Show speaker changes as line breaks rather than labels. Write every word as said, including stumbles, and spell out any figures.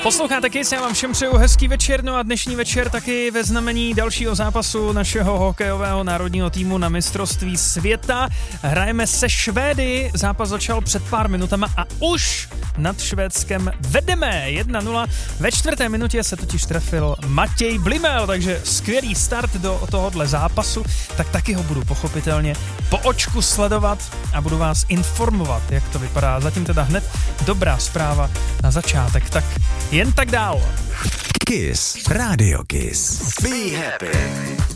Posloucháte Kiss, já vám všem přeju hezký večer, no a dnešní večer taky ve znamení dalšího zápasu našeho hokejového národního týmu na mistrovství světa. Hrajeme se Švédy, zápas začal před pár minutama a už nad Švédskem vedeme jedna nula. Ve čtvrté minutě se totiž trefil Matěj Blimel, takže skvělý start do tohohle zápasu, tak taky ho budu pochopitelně po očku sledovat a budu vás informovat, jak to vypadá. Zatím teda hned dobrá zpráva na začátek, tak jen tak dál.
Kiss, Radio Kiss. Be happy.